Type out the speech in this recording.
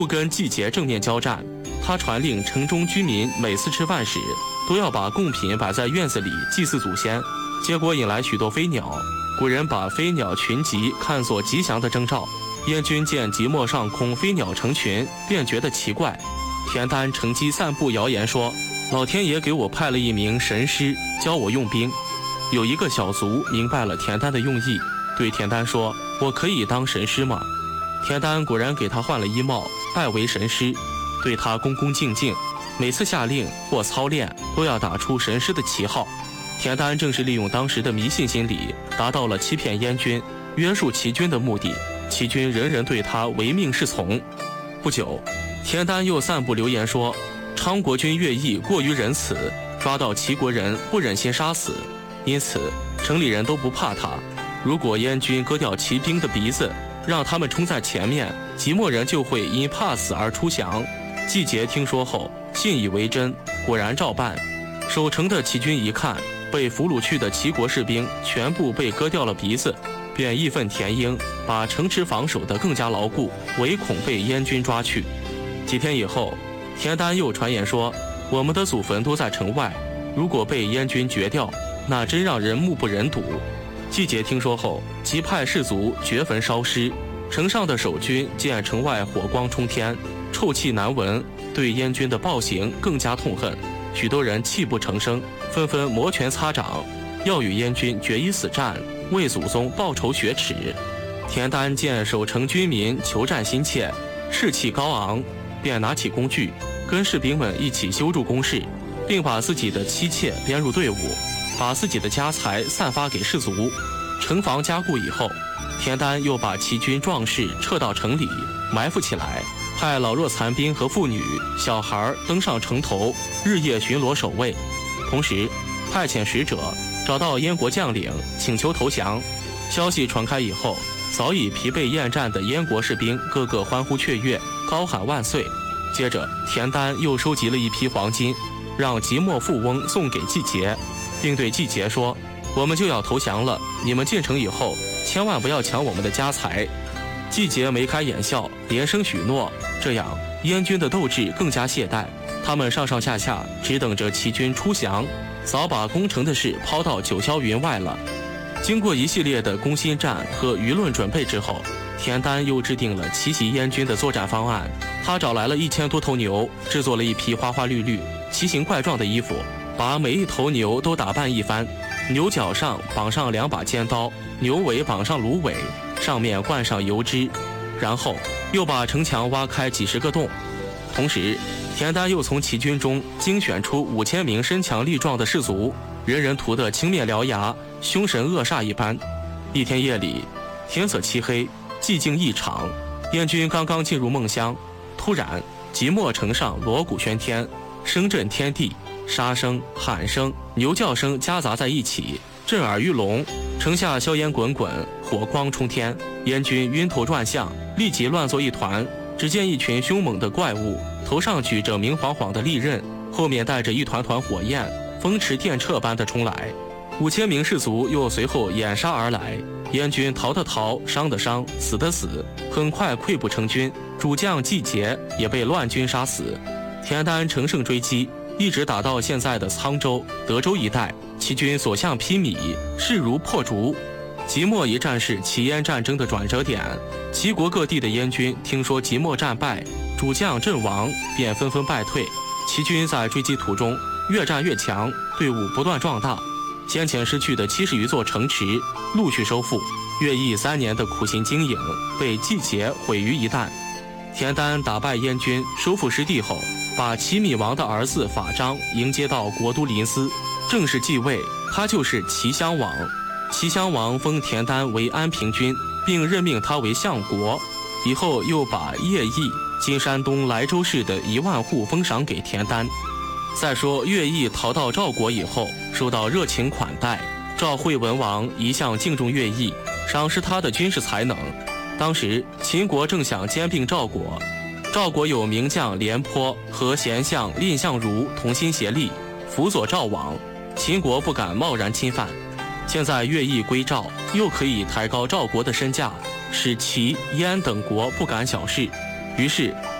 不跟季节正面交战。他传令城中居民每次吃饭时都要把贡品摆在院子里祭祀祖先，结果引来许多飞鸟。古人把飞鸟群集看作吉祥的征兆。燕军见即墨上空飞鸟成群，便觉得奇怪。田丹乘机散布谣言说，老天爷给我派了一名神师教我用兵。有一个小卒明白了田丹的用意，对田丹说，我可以当神师吗？田丹果然给他换了衣帽，拜为神师，对他恭恭敬敬，每次下令或操练都要打出神师的旗号。田丹正是利用当时的迷信心理，达到了欺骗燕军、约束齐军的目的。齐军人人对他唯命是从。不久，田丹又散布流言说，昌国君乐毅过于仁慈，抓到齐国人不忍心杀死，因此城里人都不怕他。如果燕军割掉骑兵的鼻子，让他们冲在前面，即墨人就会因怕死而出降。季节听说后信以为真，果然照办。守城的齐军一看被俘虏去的齐国士兵全部被割掉了鼻子，便义愤填膺，把城池防守得更加牢固，唯恐被燕军抓去。几天以后，田丹又传言说，我们的祖坟都在城外，如果被燕军掘掉，那真让人目不忍睹。季节听说后，即派士卒掘坟烧尸。城上的守军见城外火光冲天，臭气难闻，对燕军的暴行更加痛恨。许多人泣不成声，纷纷摩拳擦掌，要与燕军决一死战，为祖宗报仇雪耻。田丹见守城军民求战心切，士气高昂，便拿起工具，跟士兵们一起修筑工事，并把自己的妻妾编入队伍，把自己的家财散发给士卒。城防加固以后，田丹又把齐军壮士撤到城里，埋伏起来，派老弱残兵和妇女、小孩登上城头，日夜巡逻守卫。同时，派遣使者找到燕国将领，请求投降。消息传开以后，早已疲惫厌战的燕国士兵个个欢呼雀跃，高喊万岁。接着，田丹又收集了一批黄金，让即墨富翁送给季节，并对季节说，我们就要投降了，你们进城以后千万不要抢我们的家财。季节眉开眼笑，连声许诺。这样，燕军的斗志更加懈怠，他们上上下下只等着齐军出降，早把攻城的事抛到九霄云外了。经过一系列的攻心战和舆论准备之后，田丹又制定了奇袭燕军的作战方案。他找来了1000多头牛，制作了一批花花绿绿、奇形怪状的衣服，把每一头牛都打扮一番。牛角上绑上2把尖刀，牛尾绑上芦苇，上面灌上油脂，然后又把城墙挖开几10个洞。同时，田丹又从齐军中精选出5000名身强力壮的士卒，人人涂得青面獠牙，凶神恶煞一般。一天夜里，天色漆黑，寂静异常，燕军刚刚进入梦乡，突然即墨城上锣鼓喧天，声震天地，杀声、喊声、牛叫声夹杂在一起，震耳欲聋。城下硝烟滚滚，火光冲天，燕军晕头转向，立即乱作一团。只见一群凶猛的怪物，头上举着明晃晃的利刃，后面带着一团团火焰，风驰电掣般的冲来。5000名士卒又随后掩杀而来，燕军逃的逃，伤的伤，死的死，很快溃不成军。主将季节也被乱军杀死。田丹乘胜追击，一直打到现在的沧州、德州一带，齐军所向披靡，势如破竹。即墨一战是齐燕战争的转折点，齐国各地的燕军听说即墨战败，主将阵亡，便纷纷败退。齐军在追击途中越战越强，队伍不断壮大，先前失去的70余座城池陆续收复。乐毅3年的苦心经营被季节毁于一旦。田丹打败燕军，收复失地后，把齐闵王的儿子法章迎接到国都临淄，正式继位，他就是齐襄王。齐襄王封田丹为安平君，并任命他为相国。以后又把乐毅今山东莱州市的1万户封赏给田丹。再说乐毅逃到赵国以后，受到热情款待，赵惠文王一向敬重乐毅，赏识他的军事才能。当时秦国正想兼并赵国，赵国有名将廉颇和贤相蔺相如同心协力，辅佐赵王，秦国不敢贸然侵犯。现在乐毅归赵，又可以抬高赵国的身价，使齐、燕等国不敢小视。于是